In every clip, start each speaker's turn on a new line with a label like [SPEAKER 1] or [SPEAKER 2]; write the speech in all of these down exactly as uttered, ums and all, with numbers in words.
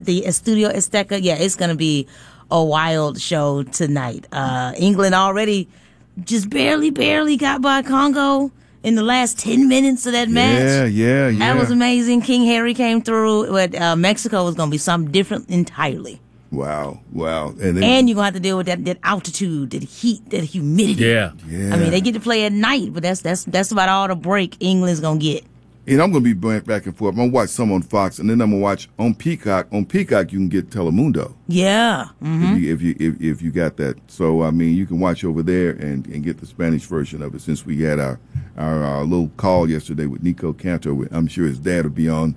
[SPEAKER 1] the Estadio Azteca. Yeah, it's going to be a wild show tonight. Uh, England already just barely, barely got by Congo in the last ten minutes of that match.
[SPEAKER 2] Yeah, yeah, yeah.
[SPEAKER 1] That was amazing. King Harry came through. But uh, Mexico was going to be something different entirely.
[SPEAKER 2] Wow, wow. And, then,
[SPEAKER 1] and you're going to have to deal with that, that altitude, that heat, that humidity.
[SPEAKER 3] Yeah.
[SPEAKER 2] yeah.
[SPEAKER 1] I mean, they get to play at night, but that's that's that's about all the break England's going to get.
[SPEAKER 2] And I'm going to be back and forth. I'm going to watch some on Fox, and then I'm going to watch on Peacock. On Peacock, you can get Telemundo.
[SPEAKER 1] Yeah. Mm-hmm.
[SPEAKER 2] If, you, if you if if you got that. So, I mean, you can watch over there and, and get the Spanish version of it, since we had our, our, our little call yesterday with Nico Cantor. I'm sure his dad will be on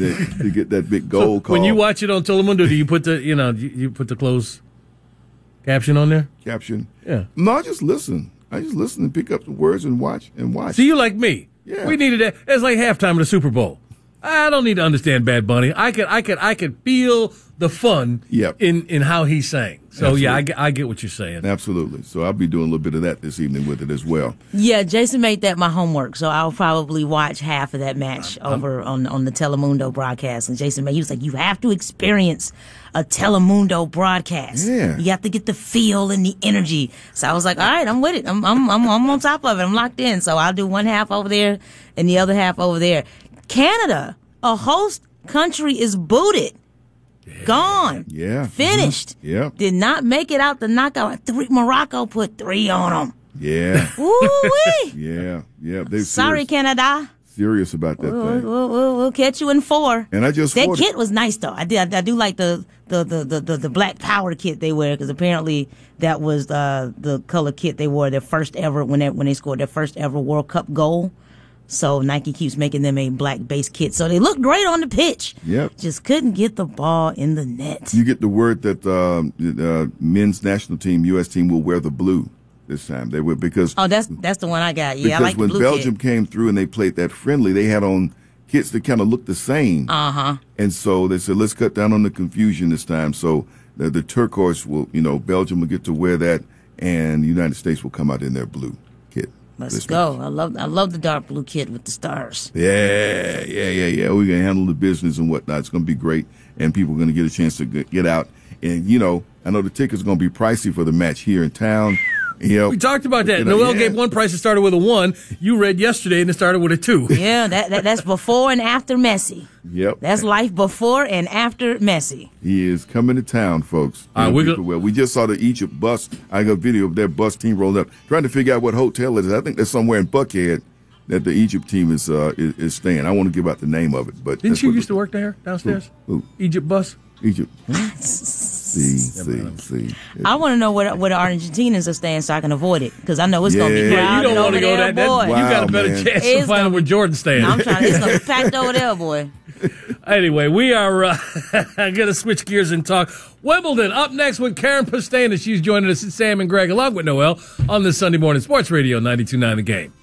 [SPEAKER 2] to get that big goal
[SPEAKER 3] so
[SPEAKER 2] call.
[SPEAKER 3] When you watch it on Telemundo, do you put the, you know, you, you put the closed caption on there?
[SPEAKER 2] Caption?
[SPEAKER 3] Yeah.
[SPEAKER 2] No, I just listen. I just listen and pick up the words and watch and watch.
[SPEAKER 3] See, you like me.
[SPEAKER 2] Yeah.
[SPEAKER 3] We needed that. It's like halftime of the Super Bowl. I don't need to understand Bad Bunny. I could, I could, I could feel the fun
[SPEAKER 2] yep.
[SPEAKER 3] in, in how he sang. So Absolutely. yeah, I get, I get what you're saying.
[SPEAKER 2] Absolutely. So I'll be doing a little bit of that this evening with it as well.
[SPEAKER 1] Yeah, Jason made that my homework, so I'll probably watch half of that match over on on the Telemundo broadcast. And Jason made, he was like, "You have to experience a Telemundo broadcast.
[SPEAKER 2] Yeah.
[SPEAKER 1] You have to get the feel and the energy." So I was like, "All right, I'm with it. I'm I'm I'm, I'm on top of it. I'm locked in." So I'll do one half over there and the other half over there. Canada, a host country, is booted. Yeah. Gone.
[SPEAKER 2] Yeah.
[SPEAKER 1] Finished.
[SPEAKER 2] Mm-hmm. Yeah.
[SPEAKER 1] Did not make it out the knockout. Three, Morocco put three on them.
[SPEAKER 2] Yeah.
[SPEAKER 1] Woo-wee.
[SPEAKER 2] yeah. Yeah. They're
[SPEAKER 1] Sorry,
[SPEAKER 2] serious,
[SPEAKER 1] Canada.
[SPEAKER 2] Serious about that
[SPEAKER 1] we'll,
[SPEAKER 2] thing.
[SPEAKER 1] We'll, we'll, we'll catch you in four.
[SPEAKER 2] And I just
[SPEAKER 1] that kit was nice though. I did. I, I do like the the, the, the, the the Black Power kit they wear, because apparently that was uh, the color kit they wore their first ever when they when they scored their first ever World Cup goal. So Nike keeps making them a black base kit. So they look great on the pitch.
[SPEAKER 2] Yep.
[SPEAKER 1] Just couldn't get the ball in the net.
[SPEAKER 2] You get the word that um, the uh, men's national team, U S team, will wear the blue this time. They will, because
[SPEAKER 1] oh, that's that's the one I got. Yeah, I like the
[SPEAKER 2] when
[SPEAKER 1] blue
[SPEAKER 2] Belgium
[SPEAKER 1] kit.
[SPEAKER 2] came through and they played that friendly, they had on kits that kind of looked the same.
[SPEAKER 1] Uh huh.
[SPEAKER 2] And so they said, let's cut down on the confusion this time. So the, the turquoise will, you know, Belgium will get to wear that, and the United States will come out in their blue kit.
[SPEAKER 1] Let's go. Match. I love I love the dark blue kit with the stars.
[SPEAKER 2] Yeah, yeah, yeah, yeah. We're going to handle the business and whatnot. It's going to be great, and people are going to get a chance to get out. And, you know, I know the tickets are going to be pricey for the match here in town. You know,
[SPEAKER 3] we talked about that.
[SPEAKER 2] You know,
[SPEAKER 3] Noel
[SPEAKER 2] yeah.
[SPEAKER 3] gave one price that started with a one. You read yesterday and it started with a two.
[SPEAKER 1] Yeah, that, that that's before and after Messi.
[SPEAKER 2] Yep.
[SPEAKER 1] That's life before and after Messi.
[SPEAKER 2] He is coming to town, folks.
[SPEAKER 3] All right, we, go-
[SPEAKER 2] well, we just saw the Egypt bus. I got a video of their bus team rolling up, trying to figure out what hotel it is. I think there's somewhere in Buckhead that the Egypt team is uh, is, is staying. I want to give out the name of it. But
[SPEAKER 3] didn't you used to work there downstairs?
[SPEAKER 2] Who? Who?
[SPEAKER 3] Egypt bus?
[SPEAKER 2] Egypt. see, see, see.
[SPEAKER 1] I want to know where, where the Argentinians are staying so I can avoid it, because I know it's
[SPEAKER 2] yeah.
[SPEAKER 1] going to be crowded.
[SPEAKER 3] You don't want to go
[SPEAKER 1] there,
[SPEAKER 3] that.
[SPEAKER 1] boy.
[SPEAKER 3] Wow, you got a better
[SPEAKER 2] man.
[SPEAKER 3] chance
[SPEAKER 1] It's
[SPEAKER 3] to find out where Jordan's staying.
[SPEAKER 1] No, I'm trying. It's going to be packed over there, boy.
[SPEAKER 3] Anyway, we are uh, going to switch gears and talk Wimbledon. Up next with Karen Pastana. She's joining us at Sam and Greg, along with Noel, on this Sunday Morning Sports Radio ninety-two point nine The Game.